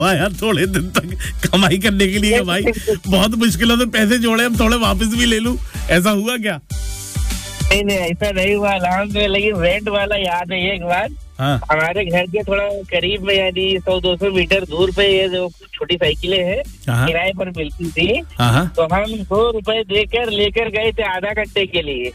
यार थोड़े दिन तक कमाई करने के लिए भाई बहुत मुश्किलों से पैसे जोड़े, अब थोड़े वापस भी ले लूं, ऐसा हुआ क्या? नहीं ऐसा नहीं हुआ अल्हम्दुलिल्लाह। लेकिन रेंट वाला याद है एक बार, हमारे घर के थोड़ा करीब में यानी 100-200 मीटर दूर पे ये जो छोटी साइकिलें हैं किराए पर मिलती थी, तो हम 100 रुपए देकर लेकर गए थे आधा घंटे के लिए।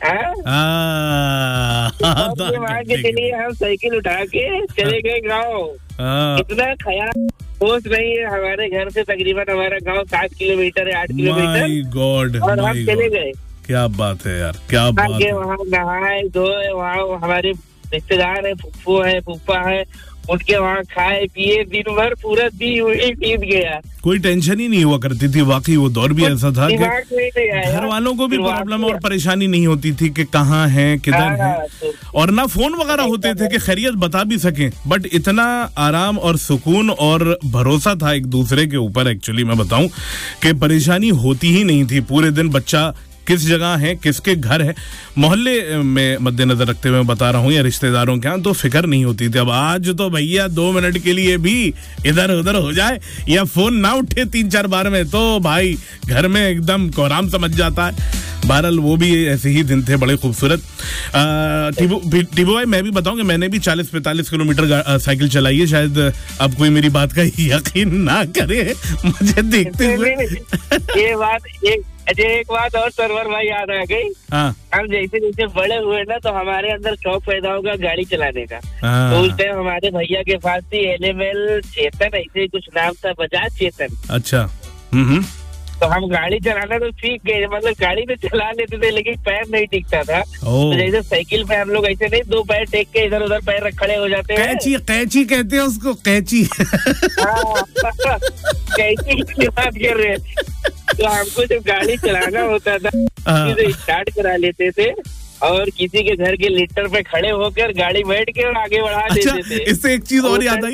वहाँ के चलिए हम साइकिल उठा के चले गए गाँव। इतना ख्याल सोच नहीं है, हमारे घर से तकरीबन हमारा गाँव 7 किलोमीटर है, 8 किलोमीटर, और हम चले गए। क्या बात है यार, क्या बात है। वहाँ नहाए धोए, वहाँ हमारे रिश्तेदार है, फुफ्फू है, फूफा है, उनके वहाँ खाए पिए, दिन भर पूरा दिन वही बीत गया। कोई टेंशन ही नहीं हुआ करती थी, वाकई वो दौर भी ऐसा था कि घर वालों को भी प्रॉब्लम और परेशानी नहीं होती थी कि कहाँ हैं, किधर हैं, और ना फोन वगैरह होते थे कि खैरियत बता भी सकें, बट इतना आराम और सुकून और भरोसा था एक दूसरे के ऊपर। एक्चुअली मैं बताऊं कि परेशानी होती ही नहीं थी। पूरे दिन बच्चा किस जगह है, किसके घर है, मोहल्ले में मद्देनजर रखते हुए बता रहा हूँ, या रिश्तेदारों के यहाँ, तो फिक्र नहीं होती थी। अब आज तो भैया 2 मिनट के लिए भी इधर उधर हो जाए या फोन ना उठे 3-4 बार में, तो भाई घर में एकदम कोहराम समझ जाता है। बहरहाल वो भी ऐसे ही दिन थे, बड़े खूबसूरत। टीबू भाई मैं भी बताऊं कि मैंने भी 40-45 किलोमीटर साइकिल चलाई है। शायद अब कोई मेरी बात का यकीन ना करे मुझे देखते हुए। एक बात और सरवर भाई याद आ गई। हम जैसे जैसे बड़े हुए ना, तो हमारे अंदर शौक पैदा होगा गाड़ी चलाने का। तो उस टाइम हमारे भैया के पास थी LML चेतन, ऐसे कुछ नाम था, बजाज चेतन। अच्छा। तो हम गाड़ी चलाना तो सीख गए, मतलब गाड़ी तो चला लेते थे लेकिन पैर नहीं टिकता था। तो जैसे साइकिल पे हम लोग ऐसे नहीं 2 पैर टेक के इधर उधर पैर खड़े हो जाते हैं। कैची कहते हैं उसको, कैची। कैची की बात कर रहे हैं। तो हमको जब गाड़ी चलाना होता था स्टार्ट करा लेते थे और किसी के घर के लिटर पे खड़े होकर गाड़ी बैठ के और आगे बढ़ा देते थे। इससे एक चीज और याद आई,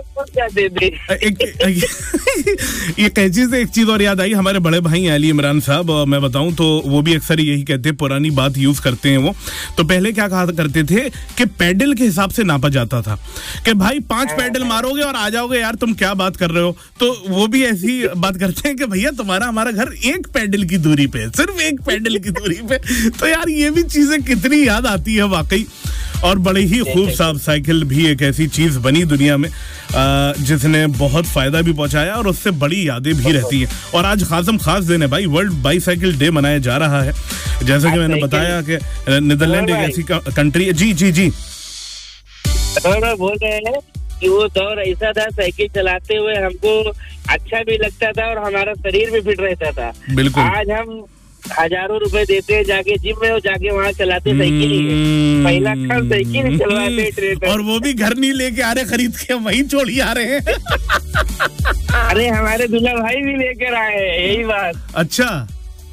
ये कैची से एक चीज और याद आई। हमारे बड़े भाई अली इमरान साहब, मैं बताऊं तो वो भी अक्सर यही कहते हैं, पुरानी बात यूज करते हैं वो। तो पहले क्या कहा करते थे कि पैडल के हिसाब से नापा जाता था कि भाई 5 पैडल मारोगे और आ जाओगे। यार तुम क्या बात कर रहे हो? तो वो भी ऐसी बात करते हैं कि भैया तुम्हारा हमारा घर 1 पैडल की दूरी पे, सिर्फ 1 पैडल की दूरी पे। तो यार ये भी चीज कितनी याद आती है वाकई। और बड़ी ही खूब साफ साइकिल भी एक ऐसी चीज बनी दुनिया में जिसने बहुत फायदा भी पहुंचाया और उससे बड़ी यादें भी रहती हैं। और आज खास दिन है भाई, वर्ल्ड बाईसाइकिल डे मनाया जा रहा है। जैसा कि मैंने बताया कि नीदरलैंड एक ऐसी कंट्री है। जी बोल रहे हैं कि वो दौर ऐसा था, साइकिल चलाते हुए हमको अच्छा भी लगता था और हमारा शरीर भी फिट रहता था। बिल्कुल। आज हम हजारों रुपए देते हैं जाके जिम में, और जाके वहाँ चलाते साइकिल ही है। पहला काम साइकिल ही चलवाते, और वो भी घर नहीं लेके आ रहे, खरीद के वहीं छोड़ी आ रहे हैं। अरे हमारे दूल्हा भाई भी लेकर आए हैं, यही बात। अच्छा,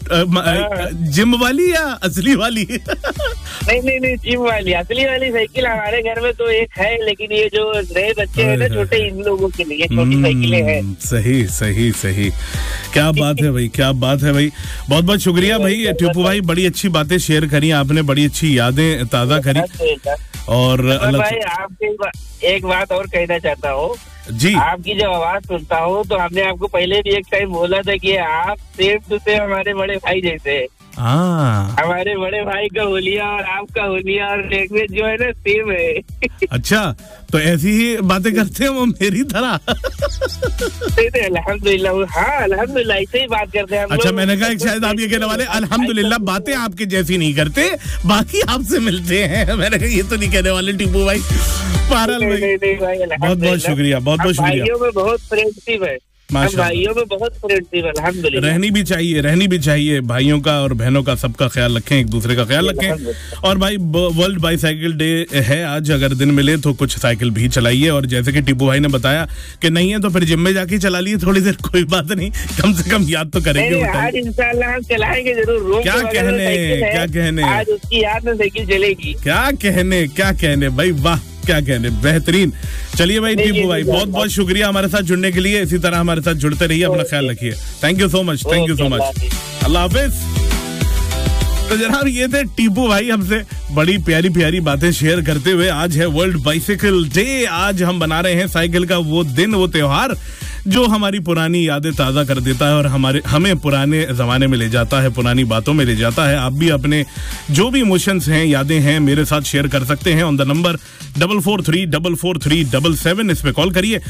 जिम वाली या असली वाली? नहीं जिम वाली। असली वाली साइकिल हमारे घर में तो एक है, लेकिन ये जो नए बच्चे हैं ना छोटे, इन लोगों के लिए छोटी साइकिलें हैं। सही। क्या बात है भाई, क्या बात है भाई। बहुत बहुत शुक्रिया भाई टीपू भाई, बड़ी अच्छी बातें शेयर करी आपने, बड़ी अच्छी यादें ताज़ा करी। और भाई आपसे एक बात और कहना चाहता हूँ जी। आपकी जब आवाज सुनता हूँ तो हमने आपको पहले भी एक टाइम बोला था कि आप सेम टू सेम हमारे बड़े भाई जैसे। हमारे बड़े भाई का होलिया और आपका होलिया और लैंग्वेज जो है ना सेम है। अच्छा, तो ऐसी ही बातें करते हैं वो मेरी तरह? अल्हम्दुलिल्लाह, हाँ अल्हम्दुलिल्लाह ऐसे ही बात करते हैं हम। अच्छा, मैंने कहा शायद आप ये कहने वाले अल्हम्दुलिल्लाह बातें आपके जैसी नहीं करते, बाकी आपसे मिलते हैं। मैंने कहा ये तो नहीं कहने वाले टीपू भाई। पारल भाई बहुत बहुत शुक्रिया, बहुत बहुत शुक्रिया। भाइयों में बहुत फ्रेंडशिप है, भाइयों में बहुत फ्रेंडशिप है, अल्हम्दुलिल्लाह। रहनी भी चाहिए भाइयों का और बहनों का, सबका ख्याल रखें, एक दूसरे का ख्याल रखें। और भाई वर्ल्ड बाईसाइकिल डे है आज, अगर दिन मिले तो कुछ साइकिल भी चलाइए। और जैसे कि टीपू भाई ने बताया कि नहीं है तो फिर जिम में जाके चला लिए थोड़ी देर, कोई बात नहीं, कम से कम याद तो करेंगे। आज इंशाल्लाह हम चलाएंगे जरूर। क्या कहने आज उसकी याद में साइकिल चलेगी। क्या कहने भाई, वाह क्या कहने, बेहतरीन। चलिए भाई टीपू भाई बहुत बहुत शुक्रिया हमारे साथ जुड़ने के लिए। इसी तरह हमारे साथ जुड़ते रहिए, अपना ख्याल रखिए। थैंक यू सो मच, अल्लाह हाफिज। तो जनाब ये थे टीपू भाई हमसे बड़ी प्यारी प्यारी बातें शेयर करते हुए। आज है वर्ल्ड बाइसिकल डे, आज हम बना रहे हैं साइकिल का वो दिन, वो त्योहार जो हमारी पुरानी यादें ताज़ा कर देता है और हमें पुराने ज़माने में ले जाता है, पुरानी बातों में ले जाता है। आप भी अपने जो भी इमोशंस हैं, यादें हैं, मेरे साथ शेयर कर सकते हैं ऑन द नंबर 44344377। इस पे कॉल करिए।